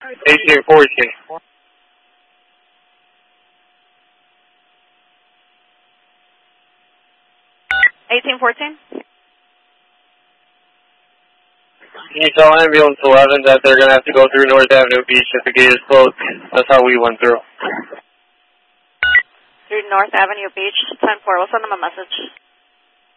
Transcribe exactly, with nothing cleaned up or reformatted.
eighteen fourteen. eighteen fourteen? Can you tell ambulance eleven that they're going to have to go through North Avenue Beach if the gate is closed? That's how we went through. Through North Avenue Beach, ten four. We'll send them a message.